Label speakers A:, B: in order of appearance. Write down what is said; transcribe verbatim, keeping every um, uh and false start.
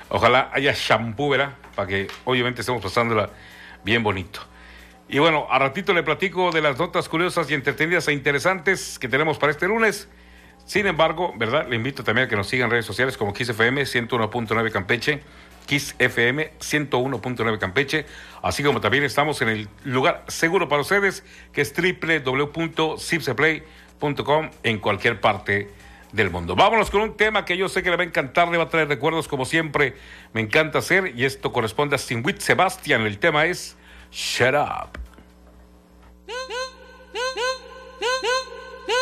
A: Ojalá haya shampoo, ¿verdad? Para que obviamente estemos pasándola bien bonito. Y bueno, a ratito le platico de las notas curiosas y entretenidas e interesantes que tenemos para este lunes. Sin embargo, ¿verdad? Le invito también a que nos sigan en redes sociales como Kiss F M ciento uno punto nueve Campeche, Kiss F M ciento uno punto nueve Campeche, así como también estamos en el lugar seguro para ustedes, que es doble u doble u doble u punto zipseplay punto com en cualquier parte del mundo. Vámonos con un tema que yo sé que le va a encantar, le va a traer recuerdos como siempre me encanta hacer, y esto corresponde a Stinwit Sebastian. El tema es Shut Up.